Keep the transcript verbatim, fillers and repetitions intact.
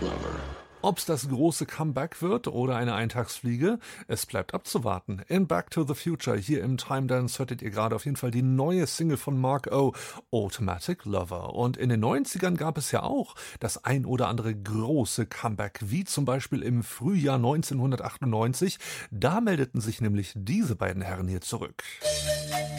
Lover. Ob's das große Comeback wird oder eine Eintagsfliege, es bleibt abzuwarten. In Back to the Future, hier im Time Dance, hörtet ihr gerade auf jeden Fall die neue Single von Mark O, Automatic Lover. Und in den neunzigern gab es ja auch das ein oder andere große Comeback, wie zum Beispiel im Frühjahr neunzehnhundertachtundneunzig. Da meldeten sich nämlich diese beiden Herren hier zurück.